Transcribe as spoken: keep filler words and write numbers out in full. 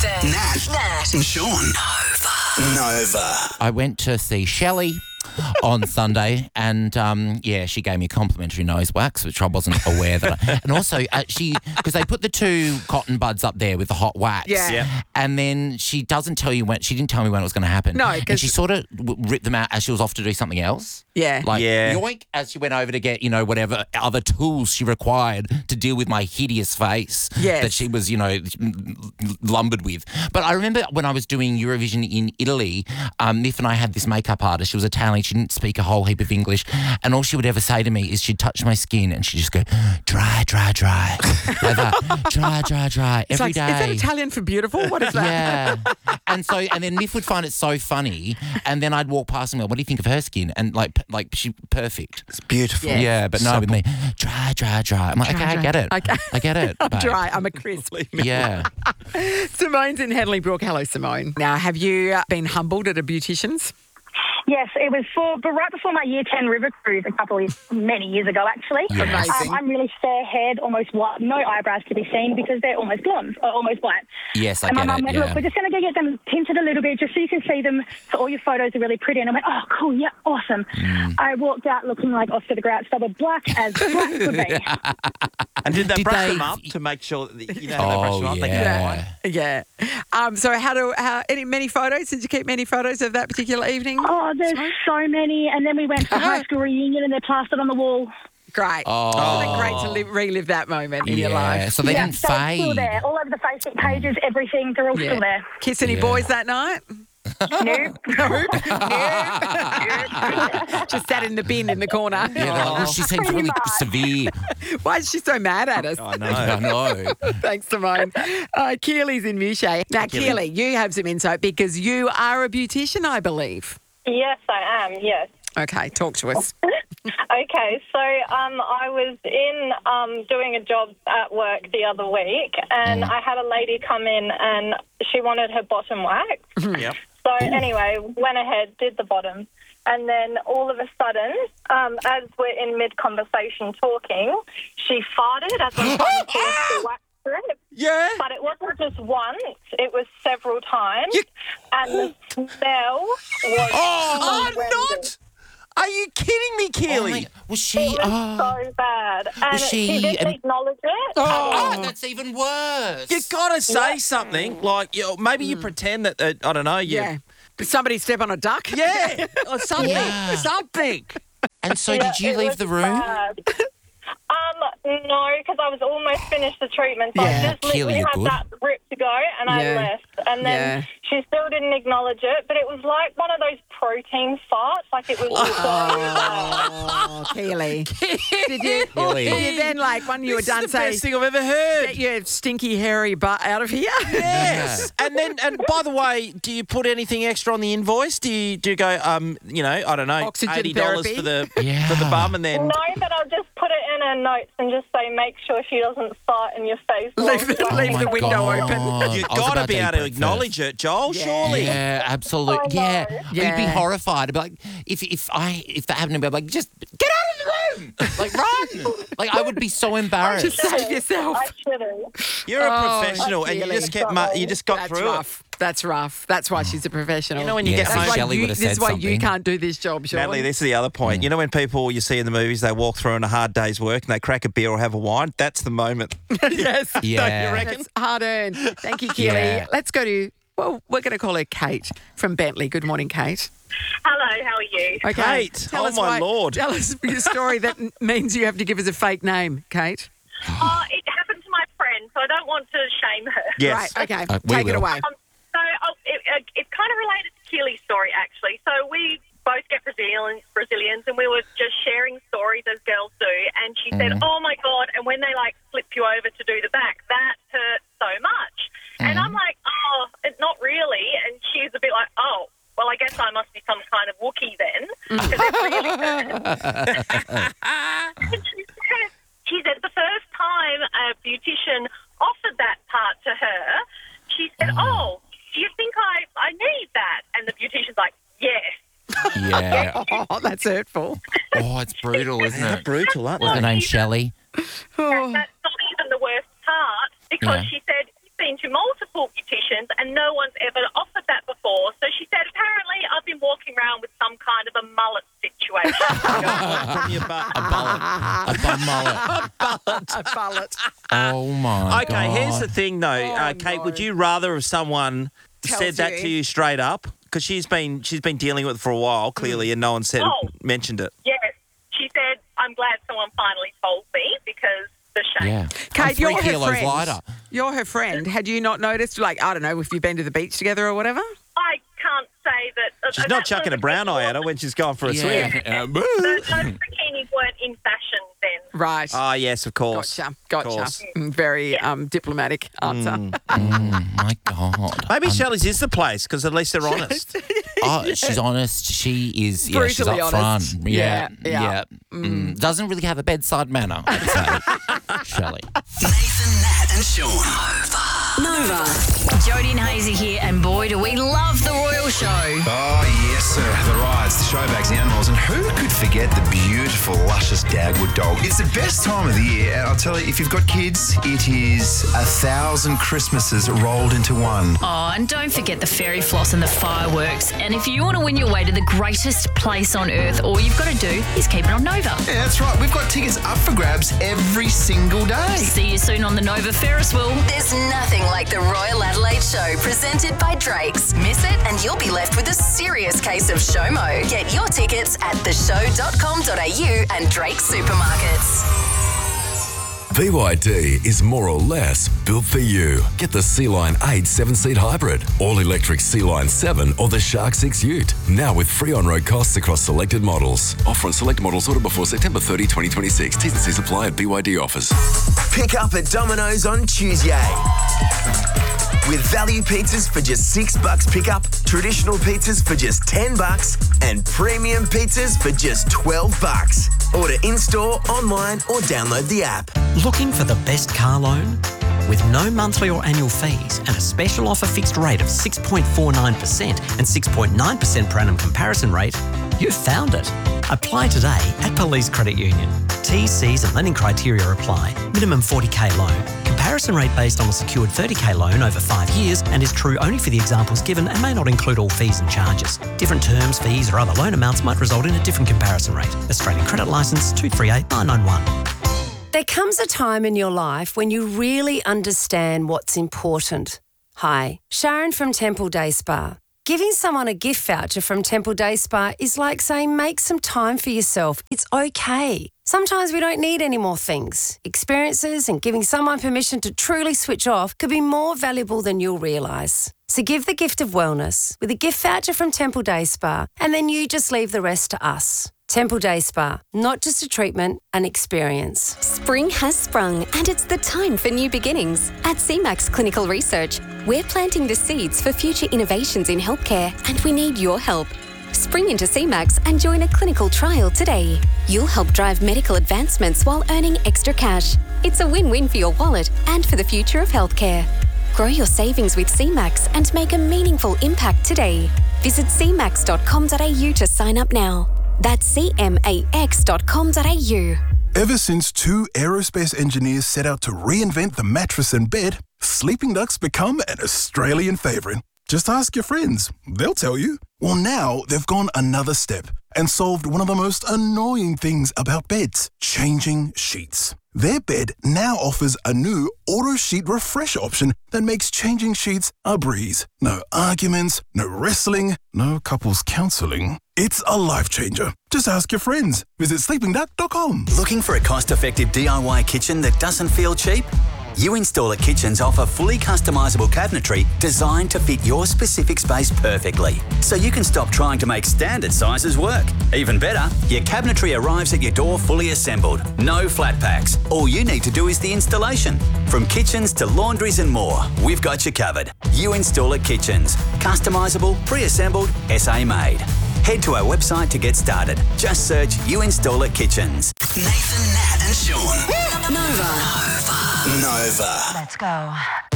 Zen, Nat, Nat, and Sean. Nova. Nova. I went to see Shelley on Sunday, and um, yeah, she gave me a complimentary nose wax, which I wasn't aware that. I, and also, uh, she because they put the two cotton buds up there with the hot wax, Yeah. Yeah. and then she doesn't tell you when. She didn't tell me when it was going to happen. No, and 'cause- she sort of w- ripped them out as she was off to do something else. Yeah. Like Yeah. yoink, as she went over to get, you know, whatever other tools she required to deal with my hideous face Yes. that she was, you know, lumbered with. But I remember when I was doing Eurovision in Italy, um, Niff and I had this makeup artist. She was Italian. She didn't speak a whole heap of English. And all she would ever say to me is she'd touch my skin and she'd just go, dry, dry, dry. Like that. Dry, dry, dry. It's Every like, day. is that Italian for beautiful? What is that? Yeah. And so, and then Niff would find it so funny. And then I'd walk past and go, what do you think of her skin? And like, p- like she perfect. It's beautiful. Yeah. Yeah, but no, with me, dry, dry, dry. I'm like, Dry, okay, dry. I get it. Okay. I get it. I'm babe. dry. I'm a crisp. Yeah. Simone's in Henley Brook. Hello, Simone. Now, have you uh, been humbled at a beautician's? Yes, it was for, but right before my year ten river cruise a couple of many years ago, actually. Yes. Amazing. Um, I'm really fair-haired, almost white, no eyebrows to be seen because they're almost blonde or almost white. Yes, I and my get mum it. went, Yeah. look, we're just going to go get them tinted a little bit just so you can see them. So all your photos are really pretty. And I went, oh, cool, yeah, awesome. Mm. I walked out looking like Oscar the Grouch, so black as black could be. And did they Did brush they- them up to make sure that, you know, how they brush Oh, them up? They get yeah. white? Yeah. Um, so, how do how any many photos? Did you keep many photos of that particular evening? Oh, there's so many. And then we went to high school reunion and they're plastered on the wall. Great. Oh. Isn't it great to live, relive that moment in your Yeah. life? So they yeah, didn't so it's still fade. there. All over the Facebook pages, everything, they're all Yeah. still there. Kiss any Yeah. boys that night? Nope. Just sat in the bin in the corner. Yeah, they're like, well, she seems really severe. Why is she so mad at us? I know. I know. Thanks, Simone. Uh, Keely's in Mushay. Now, Keely, you have some insight because you are a beautician, I believe. Yes, I am, yes. Okay, talk to us. Okay, so um, I was in um, doing a job at work the other week, and I had a lady come in and she wanted her bottom wax. Yep. So anyway, went ahead, did the bottom, and then all of a sudden, um, as we're in mid-conversation talking, she farted as I'm trying to finish the wax strip. Yeah. But it wasn't just once, it was several times, You- and the smell was Oh, horrendous. not! Are you kidding me, Oh Keely? my- was she? It was Oh, so bad. And Was she- she didn't and- acknowledge it. oh, that's even worse. You gotta say something like, you know, maybe you pretend that uh, I don't know. You, Yeah. Did somebody step on a duck? yeah, or something, Yeah. something. And so, Yeah, did you it leave was the room? bad. Um, no, because I was almost finished the treatment. So Yeah. I just Keely, literally you're had good. that rip to go, and I Yeah. left. And then Yeah. she still didn't acknowledge it, but it was like one of those protein farts. Like it was so bad. Oh, Keely. Did you, Keely. did you then, like, when you were This is done, the say, best thing I've ever heard. get your stinky, hairy butt out of here? Yes. And then, and by the way, do you put anything extra on the invoice? Do you do you go, um, you know, I don't know, Oxygen eighty dollars therapy? for the Yeah. for the bum, and then No, but I'll just put it in her notes and just say, make sure she doesn't fart in your face. Leave the- while- leave Oh the my window God. open. you've I was got to about be eat able to breakfast. acknowledge it, Joel. Yeah. Surely. Yeah, absolutely. I Yeah. know. You'd be Yeah. horrified. I'd be like, if if I if that happened to me, I'd be like, just get out of the room, like run. Like I would be so embarrassed. Just save yourself. I shouldn't. You're a Oh, professional, and you Keely. just kept, mu- you just got That's through rough. That's rough. That's why she's a professional. You know when you Yeah, get so home, That's why Shelley you, would have this is said why you something. can't do this job, Sean. Natalie, this is the other point. You know when people you see in the movies, they walk through on a hard day's work and they crack a beer or have a wine? That's the moment. yes. Yeah. Don't you reckon? That's hard earned. Thank you, Keely. Yeah. Let's go to, well, we're going to call her Kate from Bentley. Good morning, Kate. Hello, how are you? Okay. Kate, oh my why- Lord. Tell us your story that n- means you have to give us a fake name, Kate. Oh, it happened to my friend, so I don't want to shame her. Yes. Right, okay. Uh, we Take it will. away. Um, so oh, it, it, it's kind of related to Keely's story, actually. So we both get Brazilian, Brazilians, and we were just sharing stories as girls do. And she said, oh, my God, and when they, like, flip you over to do the back, that hurt so much. And I'm like, oh, it's not really. And she's a bit like, oh, well, I guess I must be some kind of Wookiee then, because it really hurts. And she said, she said the first time a beautician offered that part to her, she said, oh, do you think I, I need that? And the beautician's like, yes. Yeah. Oh, that's hurtful. Oh, it's brutal, isn't it? Brutal, aren't What's her they? name? Shelley. Oh. And that's not even the worst part, because Yeah. she said, you've been to multiple beauticians and and no one's ever offered that before. So she said, apparently I've been walking around with some kind of a mullet situation. From your butt. A bullet. A bum mullet. A bullet. Oh, my Okay, God. here's the thing, though, uh, Kate. no. Would you rather if someone Tells said that you. to you straight up? Because she's been she's been dealing with it for a while, clearly, and no one said Oh. mentioned it. Yes. She said, I'm glad someone finally told me because the shame. Yeah. I'm Kate, three you're her kilos friend. lighter. You're her friend. Had you not noticed, like, I don't know, if you've been to the beach together or whatever? I can't say that. uh, She's that not chucking a was brown eye at her before- when she's going for a swim. Yeah. Those, those bikinis weren't in fashion then. Right. Ah, yes, of course. Gotcha. Of Gotcha. course. Mm, Very um, diplomatic answer. Mm, my God. Maybe Shelley's is the place because at least they're honest. Oh, she's honest. She is. Yeah, she's Brutally up honest. front. Yeah, Yeah, yeah. yeah. Mm. Doesn't really have a bedside manner, I'd say. Shelley. Nathan, Nat, and Sean. Nova. Jodie and Hazy here, and boy, do we love the Royal Show. Oh, yes, sir. The rides, the showbags, the animals, and who could forget the beautiful, luscious Dagwood dog? It's the best time of the year, and I'll tell you, if you've got kids, it is a thousand Christmases rolled into one. Oh, and don't forget the fairy floss and the fireworks. And if you want to win your way to the greatest place on earth, all you've got to do is keep it on Nova. Yeah, that's right. We've got tickets up for grabs every single day. See you soon on the Nova Ferris wheel. There's nothing like the Royal Adelaide Show presented by Drake's. Miss it and you'll be left with a serious case of SHOMO. Get your tickets at the show dot com dot a u and Drake's supermarkets. B Y D is more or less built for you. Get the Sea-Line eight seven-seat hybrid, all-electric Sea-Line seven or the Shark six Ute. Now with free on-road costs across selected models. Offer on select models ordered before September thirtieth, twenty twenty-six. T's and C's apply at B Y D offers. Pick up at Domino's on Tuesday. With value pizzas for just six bucks pickup, traditional pizzas for just ten bucks, and premium pizzas for just twelve bucks. Order in-store, online, or download the app. Looking for the best car loan? With no monthly or annual fees and a special offer fixed rate of six point four nine percent and six point nine percent per annum comparison rate, you've found it. Apply today at Police Credit Union. T's, C's and lending criteria apply. Minimum forty k loan. Comparison rate based on a secured thirty k loan over five years and is true only for the examples given and may not include all fees and charges. Different terms, fees or other loan amounts might result in a different comparison rate. Australian Credit Licence two three eight nine nine one. There comes a time in your life when you really understand what's important. Hi, Sharon from Temple Day Spa. Giving someone a gift voucher from Temple Day Spa is like saying make some time for yourself. It's okay. Sometimes we don't need any more things. Experiences and giving someone permission to truly switch off could be more valuable than you'll realise. So give the gift of wellness with a gift voucher from Temple Day Spa, and then you just leave the rest to us. Temple Day Spa, not just a treatment, an experience. Spring has sprung and it's the time for new beginnings. At C MAX Clinical Research, we're planting the seeds for future innovations in healthcare and we need your help. Spring into C MAX and join a clinical trial today. You'll help drive medical advancements while earning extra cash. It's a win-win for your wallet and for the future of healthcare. Grow your savings with C MAX and make a meaningful impact today. Visit c max dot com dot a u to sign up now. That's c max dot com dot a u. Ever since two aerospace engineers set out to reinvent the mattress and bed, sleeping ducks become an Australian favourite. Just ask your friends. They'll tell you. Well, now they've gone another step and solved one of the most annoying things about beds, changing sheets. Their bed now offers a new auto sheet refresh option that makes changing sheets a breeze. No arguments, no wrestling, no couples counselling. It's a life changer. Just ask your friends. Visit sleeping duck dot com. Looking for a cost-effective D I Y kitchen that doesn't feel cheap? You Install It Kitchens offer fully customisable cabinetry designed to fit your specific space perfectly, so you can stop trying to make standard sizes work. Even better, your cabinetry arrives at your door fully assembled. No flat packs. All you need to do is the installation. From kitchens to laundries and more, we've got you covered. You Install It Kitchens. Customisable, pre-assembled, S A made. Head to our website to get started. Just search You Install It Kitchens. Nathan, Nat, and Sean. Nova. Nova. Let's go.